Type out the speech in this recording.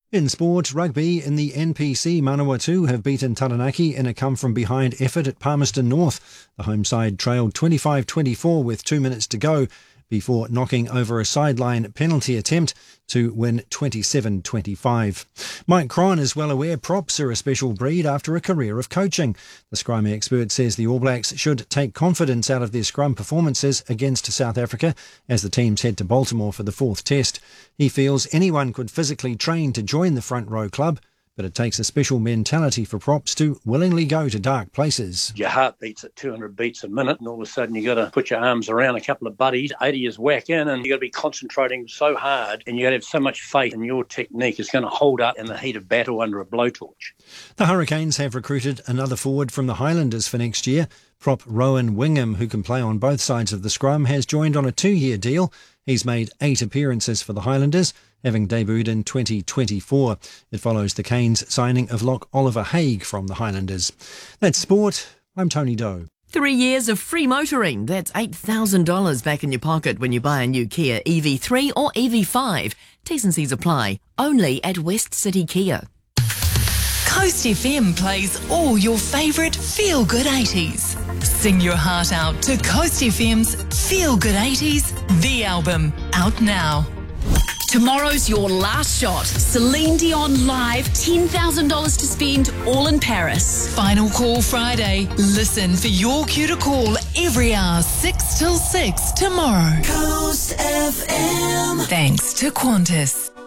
In sport, rugby in the NPC, Manawatu have beaten Taranaki in a come-from-behind effort at Palmerston North. The home side trailed 25-24 with 2 minutes to go before knocking over a sideline penalty attempt to win 27-25. Mike Cron is well aware props are a special breed after a career of coaching. The scrum expert says the All Blacks should take confidence out of their scrum performances against South Africa as the teams head to Baltimore for the fourth test. He feels anyone could physically train to join the front row club, but it takes a special mentality for props to willingly go to dark places. Your heart beats at 200 beats a minute, and all of a sudden you got to put your arms around a couple of buddies, 80 is whack in, and you got to be concentrating so hard, and you got to have so much faith in your technique is going to hold up in the heat of battle under a blowtorch. The Hurricanes have recruited another forward from the Highlanders for next year. Prop Rowan Wingham, who can play on both sides of the scrum, has joined on a 2-year deal. He's made 8 appearances for the Highlanders, having debuted in 2024. It follows the Canes' signing of lock Oliver Haig from the Highlanders. That's sport. I'm Tony Doe. 3 years of free motoring. That's $8,000 back in your pocket when you buy a new Kia EV3 or EV5. T's and C's apply. Only at West City Kia. Coast FM plays all your favourite feel-good 80s. Sing your heart out to Coast FM's Feel Good 80s, the album, out now. Tomorrow's your last shot. Celine Dion live, $10,000 to spend, all in Paris. Final call Friday. Listen for your cue to call every hour 6 till 6 tomorrow. Coast FM. Thanks to Qantas.